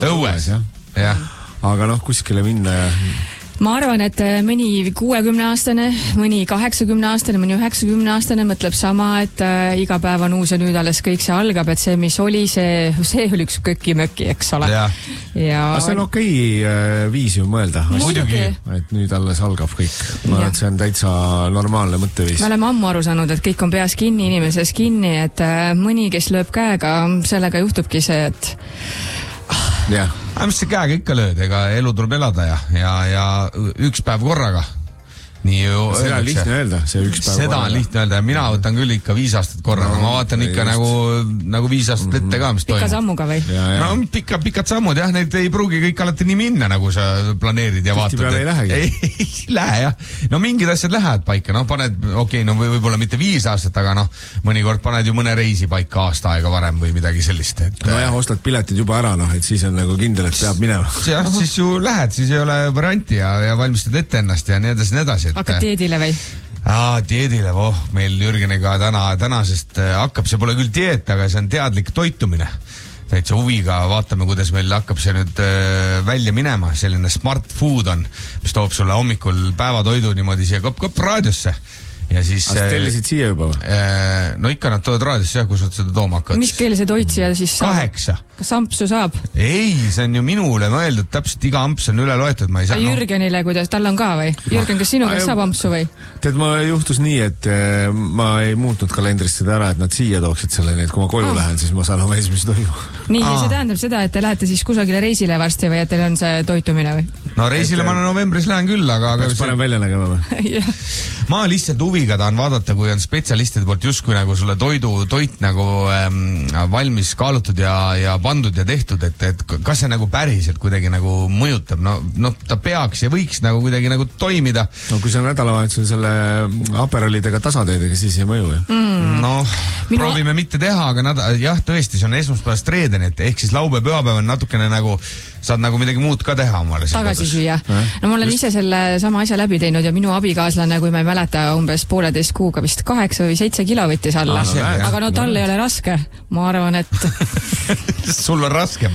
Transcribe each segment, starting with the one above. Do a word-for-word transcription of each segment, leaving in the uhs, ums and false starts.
õues, jah. jah. Aga noh, kuskile minna ja... Ma arvan, et mõni kuuekümne aastane, mõni kaheksakümne aastane, mõni üheksakümne aastane mõtleb sama, et äh, iga päev on uus ja nüüd alles kõik see algab, et see, mis oli, see, see oli üks köki-möki, eks ole. Ja. Ja... Aga see on okei okay, viis ju mõelda. Muidugi. Et nüüd alles algab kõik. Ma arvan, et see on täitsa normaalne mõtteviis. Me oleme ammu aru saanud, et kõik on peas kinni, inimeses kinni, et äh, mõni, kes lööb käega, sellega juhtubki see, et... jah. Aga mis see käega ikka lööd, ega elu tuleb elada ja, ja, ja üks päev korraga. Nii ju seda on lihtne öelda, see üks päev seda korraga. on lihtne öelda ja mina võtan küll ikka viis aastat korraga. No, ma vaatan ikka nagu, nagu viis aastat ette ka, mis pika toimub. sammuga või? Ja, ja. No pika, pikad sammud, jah, need ei pruugi kõik alati nii minna, nagu sa planeerid ja vaatad. Tihtipeale ei lähegi. Ei, ei lähe, jah. No mingid asjad lähevad paika, no paned, okei, okay, no või, võib-olla mitte viis aastat, aga noh, mõnikord paned ju mõne reisi paika aasta aega varem või midagi sellist. Et, no jah, ostad piletid juba ära, noh, et siis on nagu kindel, et peab minema. jah, siis ju lähed, siis ei ole varianti ja, ja valmistad ette ennast ja nii edasi, nii edasi. Hakkad dieedile või? Aa, dieedile, voh, meil Jürgeniga täna, tänasest hakkab, see pole küll dieet, aga see on teadlik toitumine. Täitsa huviga vaatame, kuidas meil hakkab see nüüd äh, välja minema, selline smart food on, mis toob sulle hommikul päevatoidu niimoodi siia kopp-kopp raadiosse. Ja siis... Aga tellisid siia juba või? Äh, no ikka nad tood raadiosse, jah, kus nad seda tooma hakkavad. Mis keel see toit siia siis saab? Kaheksa. Kas ampsu saab? Ei, see on ju minule mõeldud, täpselt iga amps on üle loetud, ma ei saa... No. Jürgenile, kuidas, tal on ka või? Jürgen, kas sinu käest saab ampsu või? Tead, ma juhtus nii, et ma ei muutnud kalendrist seda ära, et nad siia tooksid selle, nii et kui ma koju ah. lähen, siis ma saan oma esimese toimu. Nii, ah. see tähendab seda, et te lähete siis kusagile reisile varsti või et teil on see toitumine või? No reisile et, ma novembris lähen küll, aga... Kas parem see... välja nägema või? Ma lihtsalt huviga tahan vaadata, kui on spetsialistide poolt justkui nagu sulle toidu, toit nagu ähm, valmis kaalutud ja, ja pandud ja tehtud, et, et kas see nagu päriselt kuidagi nagu mõjutab, no, no ta peaks ja võiks nagu kuidagi nagu toimida. No kui sa nädalavahetusel selle aperolidega tasa teedega, siis ei mõju, jah? Mm. No, Minu... proovime mitte teha, aga nad, jah, tõesti, see on esmaspäevast reeden, et ehk siis laupäev, pühapäev on natukene nagu, saad nagu midagi muud ka teha omale. Tagasi süüa. No ma olen Just... ise selle sama asja läbi teinud ja minu abikaaslane, kui ma ei mäleta, umbes pooleteist kuuga vist kaheksa või seitse kilo võttis alla. Ah, no, aga no tal ei ole raske. Ma arvan, et... Sul on raskem.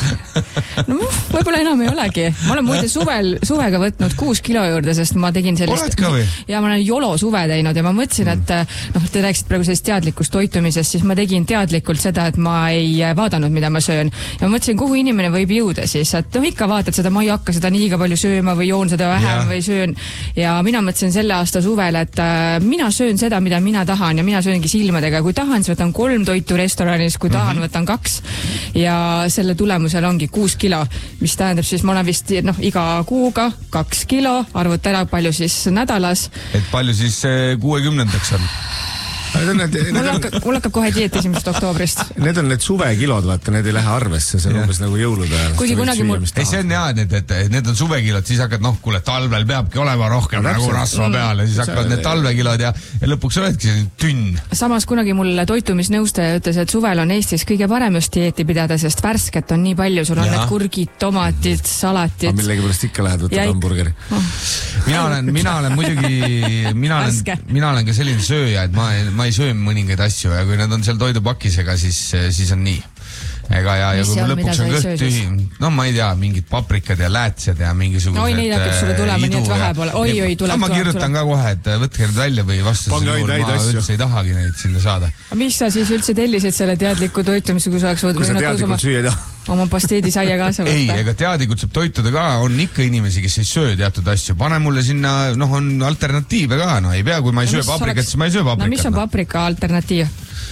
No võib-olla enam ei olegi. Ma olen muide suvel, suvega võtnud kuus kilo juurde, sest ma tegin sellist... Oled ka või? Ja ma olen jolo suve teinud ja ma mõtlesin, et noh, te rääksid praegu sellest teadlikust toitumisest, siis ma tegin teadlikult seda, et ma ei vaadanud, mida ma söön. Ja ma mõtlesin, kuhu inimene võib jõuda siis, et noh, ikka vaatad seda, ma ei hakka seda nii palju sööma või joon seda vähem ja. Või söön. Ja mina mõtlesin selle aasta suvel, et äh, mina söön seda, mida mina tahan ja mina sööngi silmadega. Kui tahan, siis võtan kolm toitu restoranis, kui tahan, mm-hmm. võtan kaks. Ja selle tulemusel ongi kuus kilo, mis tähendab siis, ma olen vist noh, iga kuuga kaks kilo, arvuta ära, palju siis nädalas. Et palju siis kuuekümnendaks on? Mul hakkab, mul hakkab kohe dieet esimesest oktoobrist. Need on need suvekilod, vaata, need ei lähe arvesse, see on umbes nagu jõulude ajal. Kuigi kunagi mul... Ei, see on hea, et, et need on suvekilod, siis hakkad, noh, kuule, talvel peabki olema rohkem no, nagu rasva peal ja siis hakkavad need talvekilod ja, ja lõpuks oledki tünn. Samas kunagi mul toitumisnõustaja ütles, et suvel on Eestis kõige parem just dieeti pidada, sest värsket on nii palju, sul on ja. Need kurgid, tomatid, salatid. Aga millegi pärast ikka lähed võtad hamburgeri. Oh. Mina olen, mina olen muidugi, mina olen, mina olen ka selline sööja, et ma, ma ei söö mõningaid asju ja kui need on seal toidupakisega, siis, siis on nii. Ega ja, ja kui on, lõpuks on kõht tühi, no ma ei tea, mingid paprikad ja läätsed ja mingisugused oi, neid hakkab sulle tulema, nii et vähe pole. Oi, oi, tuleb. Ma kirjutan ka kohe, et võtke need välja või vastas juhul, ma üldse ei tahagi neid sinna saada. Mis sa siis üldse tellisid selle teadliku toitumise, kui sa oleks võtnud? Kui sa teadlikult süüa ei taha. Oma pasteedi saia kaasa võtta. Ei, ega teadlikult saab toituda ka, on ikka inimesi, kes ei söö teatud asju. Pane mulle sinna, noh, on alternatiive ka, no ei pea, kui ma ei no, söö paprikat, oleks... siis ma ei söö paprikat. No mis on paprika alternatiiv?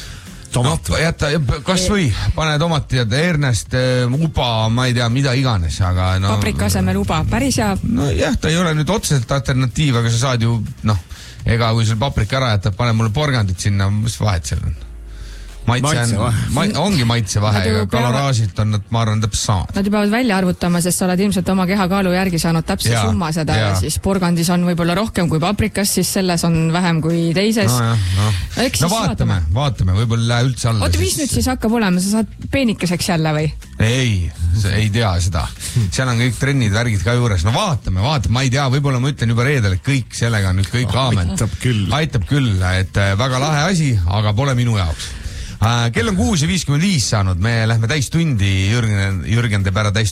Tomat. No, jätta, kas või, pane tomati ja ernest, uba, ma ei tea, mida iganes, aga no... Paprika asemel uba, päris hea. No jah, ta ei ole nüüd otseselt alternatiiv, aga sa saad ju, noh, ega kui sul paprika ära jätab, pane mulle porgandit sinna, mis vahet seal on? Maitse, maitse on, ma, ongi maitse vahe, aga kaloraažilt on nad, ma arvan, täpselt samad. Nad juba välja arvutama, sest sa oled ilmselt oma kehakaalu järgi saanud täpse ja, summa seda ja. Ja siis porgandis on võib-olla rohkem kui paprikas, siis selles on vähem kui teises. No, jah, no. No, no vaatame, vaatame, võib-olla lähe üldse alla. Oota, mis nüüd siis hakkab olema, sa saad peenikeseks jälle või? Ei, ei tea seda. Seal on kõik trennid, värgid ka juures. No vaatame, vaatame, ma ei tea, võib-olla ma ütlen juba reedel, et kõik sellega on nüüd kõik aamen. Aitab küll. Aitab küll, et väga lahe asi, aga pole minu jaoks. kell on kuus ja viiskümmend viis saanud, me lähme täistundi, Jürgen, Jürgen teeb ära täistundi.